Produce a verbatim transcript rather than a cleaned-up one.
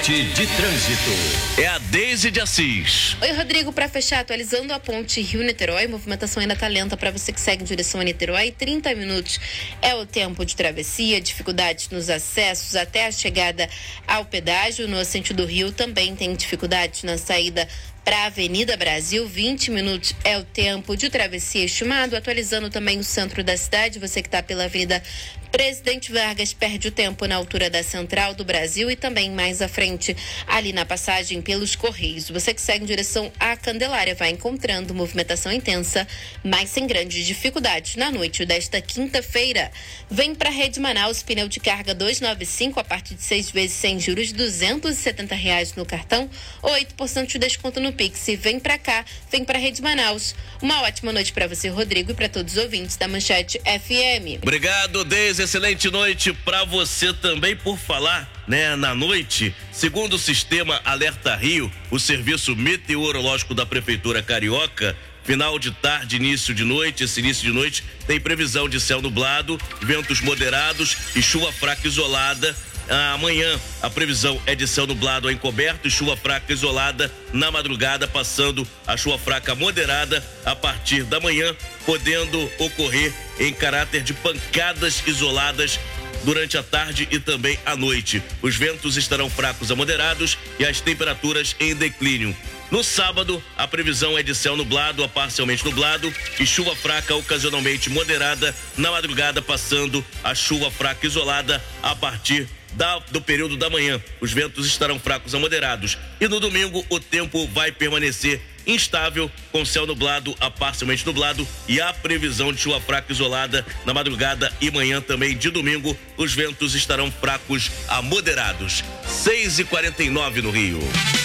De trânsito. É a Deise de Assis. Oi, Rodrigo, para fechar, atualizando a ponte Rio-Niterói, movimentação ainda tá lenta para você que segue em direção a Niterói. trinta minutos é o tempo de travessia, dificuldades nos acessos até a chegada ao pedágio. No sentido Rio também tem dificuldades na saída para a Avenida Brasil. vinte minutos é o tempo de travessia estimado. Atualizando também o centro da cidade, você que está pela Avenida Presidente Vargas perde o tempo na altura da Central do Brasil e também mais à frente, ali na passagem pelos Correios. Você que segue em direção à Candelária vai encontrando movimentação intensa, mas sem grandes dificuldades na noite desta quinta-feira. Vem para a Rede Manaus, pneu de carga duzentos e noventa e cinco a partir de seis vezes sem juros, duzentos e setenta reais no cartão, oito por cento de desconto no Pix. E vem para cá, vem para a Rede Manaus. Uma ótima noite para você, Rodrigo, e para todos os ouvintes da Manchete F M. Obrigado, Deise. Excelente noite para você também. Por falar, né, na noite, segundo o sistema Alerta Rio, o serviço meteorológico da Prefeitura Carioca, final de tarde, início de noite, esse início de noite tem previsão de céu nublado, ventos moderados e chuva fraca isolada. Amanhã a previsão é de céu nublado a encoberto e chuva fraca isolada na madrugada, passando a chuva fraca moderada a partir da manhã, podendo ocorrer em caráter de pancadas isoladas durante a tarde e também à noite. Os ventos estarão fracos a moderados e as temperaturas em declínio. No sábado, a previsão é de céu nublado a parcialmente nublado e chuva fraca ocasionalmente moderada na madrugada, passando a chuva fraca isolada a partir Da, do período da manhã. Os ventos estarão fracos a moderados. E no domingo o tempo vai permanecer instável, com céu nublado a parcialmente nublado e a previsão de chuva fraca isolada na madrugada e manhã também de domingo. Os ventos estarão fracos a moderados. seis e quarenta e nove no Rio.